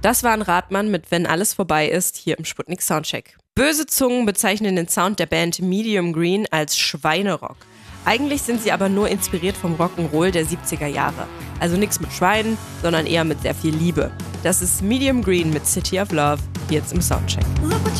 Das war ein Radmann mit Wenn alles vorbei ist, hier im Sputnik Soundcheck. Böse Zungen bezeichnen den Sound der Band Medium Green als Schweinerock. Eigentlich sind sie aber nur inspiriert vom Rock'n'Roll der 70er Jahre. Also nichts mit Schweinen, sondern eher mit sehr viel Liebe. Das ist Medium Green mit City of Love, jetzt im Soundcheck.